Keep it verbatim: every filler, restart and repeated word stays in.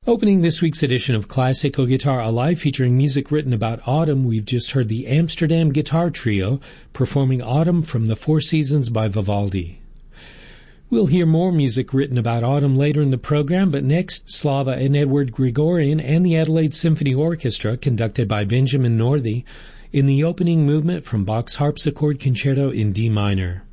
Opening this week's edition of Classical Guitar Alive, featuring music written about autumn, we've just heard the Amsterdam Guitar Trio performing Autumn from the Four Seasons by Vivaldi. We'll hear more music written about autumn later in the program, but next, Slava and Edward Gregorian and the Adelaide Symphony Orchestra, conducted by Benjamin Northey, in the opening movement from Bach's Harpsichord Concerto in D minor.